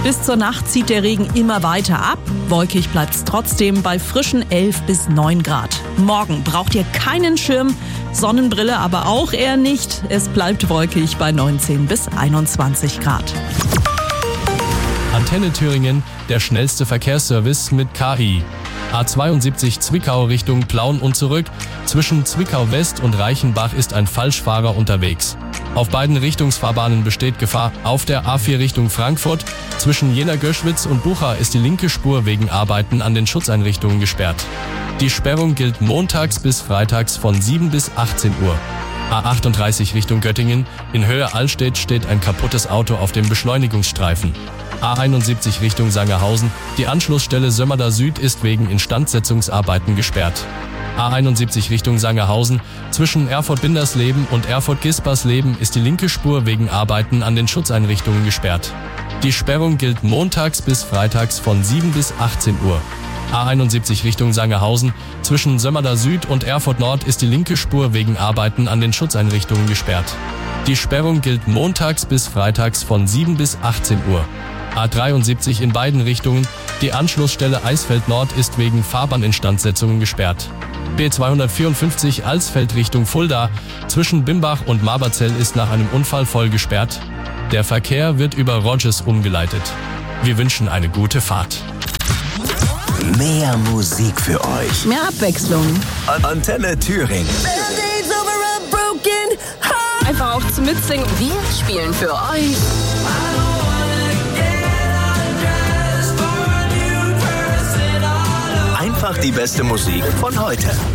Bis zur Nacht zieht der Regen immer weiter ab. Wolkig bleibt es trotzdem bei frischen 11 bis 9 Grad. Morgen braucht ihr keinen Schirm, Sonnenbrille aber auch eher nicht. Es bleibt wolkig bei 19 bis 21 Grad. Antenne Thüringen, der schnellste Verkehrsservice mit KI. A72 Zwickau Richtung Plauen und zurück. Zwischen Zwickau West und Reichenbach ist ein Falschfahrer unterwegs. Auf beiden Richtungsfahrbahnen besteht Gefahr. Auf der A4 Richtung Frankfurt zwischen Jena-Göschwitz und Bucha ist die linke Spur wegen Arbeiten an den Schutzeinrichtungen gesperrt. Die Sperrung gilt montags bis freitags von 7 bis 18 Uhr. A38 Richtung Göttingen. In Höhe Allstedt steht ein kaputtes Auto auf dem Beschleunigungsstreifen. A71 Richtung Sangerhausen. Die Anschlussstelle Sömmerda Süd ist wegen Instandsetzungsarbeiten gesperrt. A71 Richtung Sangerhausen. Zwischen Erfurt-Bindersleben und Erfurt-Gispersleben ist die linke Spur wegen Arbeiten an den Schutzeinrichtungen gesperrt. Die Sperrung gilt montags bis freitags von 7 bis 18 Uhr. A71 Richtung Sangerhausen. Zwischen Sömmerda Süd und Erfurt Nord ist die linke Spur wegen Arbeiten an den Schutzeinrichtungen gesperrt. Die Sperrung gilt montags bis freitags von 7 bis 18 Uhr. A73 in beiden Richtungen. Die Anschlussstelle Eisfeld Nord ist wegen Fahrbahninstandsetzungen gesperrt. B254 Alsfeld Richtung Fulda. Zwischen Bimbach und Maberzell ist nach einem Unfall voll gesperrt. Der Verkehr wird über Rogers umgeleitet. Wir wünschen eine gute Fahrt. Mehr Musik für euch. Mehr Abwechslung. Antenne Thüringen. Einfach auch zum Mitsingen. Wir spielen für euch. Einfach die beste Musik von heute.